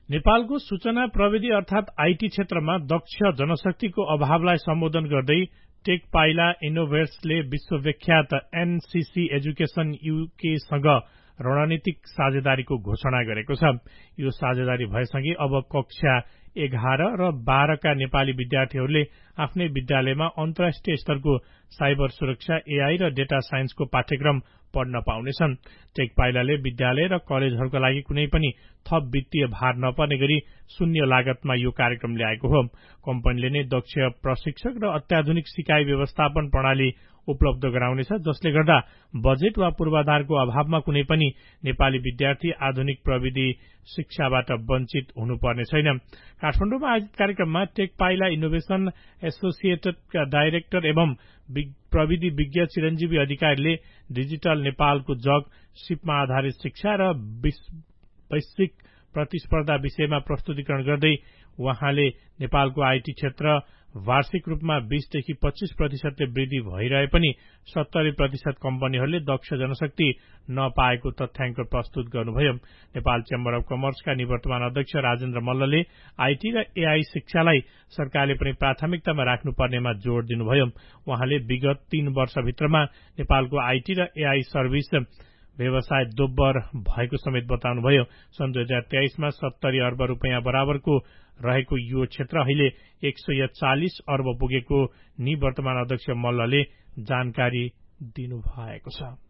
नेपालको सूचना प्रविधि अर्थात आईटी क्षेत्रमा दक्ष जनशक्तिको अभावलाई सम्बोधन गर्दै टेक पाइला इनोभेट्सले विश्वविख्यात एनसीसी एजुकेशन यूकेसँग रणनीतिक साझेदारीको घोषणा गरेको छ। यो साझेदारी भएसँगै अब कक्षा 11 र 12 का नेपाली विद्यार्थीहरूले आफ्नै विद्यालयमा अन्तर्राष्ट्रिय स्तरको साइबर सुरक्षा, एआई र डेटा साइन्सको पाठ्यक्रम पढ्न पाउनेछन्। टेक पाइलाले विद्यालय र कलेजहरूका लागि कुनै पनि थप वित्तीय भार नपर्ने गरी शून्य लागतमा यो कार्यक्रम ल्याएको हो। कम्पनीले नै दक्ष प्रशिक्षक र अत्याधुनिक सिकाइ व्यवस्थापन प्रणाली उपलब्ध गराउनेछ, जसले गर्दा बजेट वा पूर्वाधारको अभावमा कुनै पनि नेपाली विद्यार्थी आधुनिक प्रविधि शिक्षाबाट वञ्चित हुनुपर्ने छैन। काठमाडौँमा आयोजित कार्यक्रममा टेक पाइला इनोभेशन एसोसिएटेडका डाइरेक्टर एवं प्रविधि विज्ञ चिरञ्जीवी अधिकारीले डिजिटल नेपालको जग, सिपमा आधारित शिक्षा र वैश्विक प्रतिस्पर्धा विषयमा प्रस्तुतिकरण गर्दै उहाँले नेपालको आईटी क्षेत्र वार्षिक रूपमा 20 देखि 25% वृद्धि भइरहे पनि 70% कम्पनीहरूले दक्ष जनशक्ति नपाएको तथ्याङ्क प्रस्तुत गर्नुभयो। नेपाल चेम्बर अफ कमर्सका निवर्तमान अध्यक्ष राजेन्द्र मल्लले आईटी र एआई शिक्षालाई सरकारले पनि प्राथमिकतामा राख्नुपर्नेमा जोड़ दिनुभयो। उहाँले विगत 3 वर्षभित्रमा नेपालको आईटी र एआई सर्भिस व्यवसाय दोब्बर भएको समेत बताउनुभयो। सन् 2023 मा 70 अर्ब रुपैयाँ बराबरको रहेको यो क्षेत्र अहिले 140 अर्ब पुगेको निवर्तमान अध्यक्ष मल्लले जानकारी दिनुभएको छ।